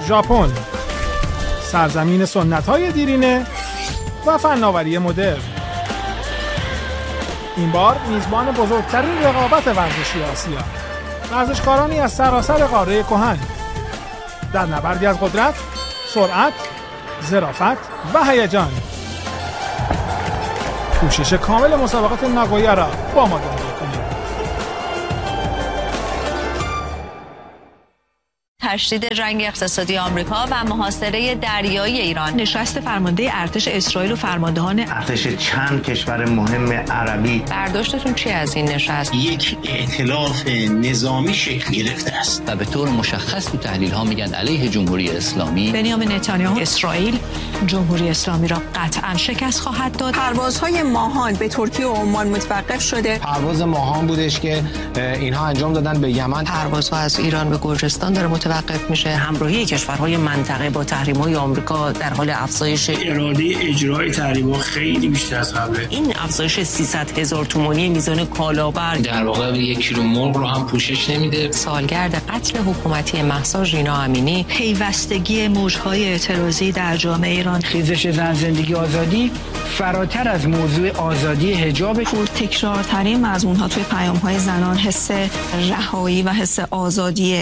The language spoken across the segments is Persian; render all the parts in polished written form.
ژاپن، سرزمین سنت‌های دیرینه و فناوری مدرن. این بار میزبان بزرگترین رقابت ورزشی آسیا، ورزشکارانی از سراسر قاره کهن در نبردی از قدرت، سرعت، ظرافت و هیجان. کوشش کامل مسابقات ناگویا را با ما دنبال کنید. تشدید جنگ اقتصادی آمریکا و محاصره دریایی ایران. نشست فرمانده ارتش اسرائیل و فرماندهان ارتش چند کشور مهم عربی. برداشتتون چی از این نشست؟ یک ائتلاف نظامی شکل گرفته است و به طور مشخص تو تحلیل ها میگن علیه جمهوری اسلامی. بنیامین نتانیاهو اسرائیل جمهوری اسلامی را قطعا شکست خواهد داد. پروازهای ماهان به ترکیه و عمان متوقف شده. پرواز ماهان بودش که اینها انجام دادن به یمن. پروازها از ایران به گرجستان داره متوقف میشه. همراهی کشورهای منطقه با تحریم‌های آمریکا در حال افزایش. اراده اجرای تحریم‌ها خیلی بیشتر از قبله. این افزایش 300,000 تومانی میزان کالابر در واقع 1 کیلو مرغ رو هم پوشش نمیده. سالگرد قتل حکومتی مهسا ژینا امینی، پیوستگی موج‌های اعتراضی در جامعه ایران، خیزش زن زندگی آزادی فراتر از موضوع آزادی حجاب. پرتکرارترین مضمون‌ها توی پیام‌های زنان حس رهایی و حس آزادی.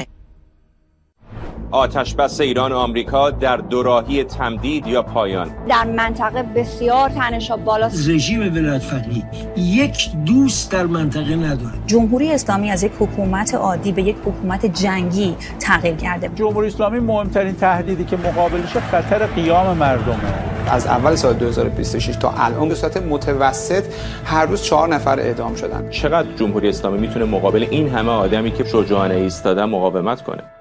آتشبس ایران و آمریکا در دوراهی تمدید یا پایان. در منطقه بسیار تنش‌ها بالاست. رژیم ولایت‌فقیه یک دوست در منطقه نداره. جمهوری اسلامی از یک حکومت عادی به یک حکومت جنگی تغییر کرده. جمهوری اسلامی مهمترین تهدیدی که مقابلش خطر قیام مردمه. از اول سال 2026 تا الان به صورت متوسط هر روز 4 نفر اعدام شدن. چقدر جمهوری اسلامی میتونه مقابل این همه آدمی که شجاعانه ایستادن مقاومت کنه؟